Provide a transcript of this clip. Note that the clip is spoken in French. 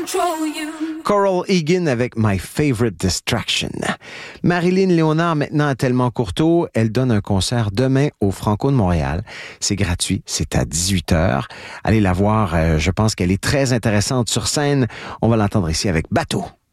Coral Egan avec My Favorite Distraction. Marilyn Léonard, maintenant à Tellement Courteau, elle donne un concert demain au Franco de Montréal. C'est gratuit, c'est à 18h. Allez la voir, je pense qu'elle est très intéressante sur scène. On va l'entendre ici avec Bateau.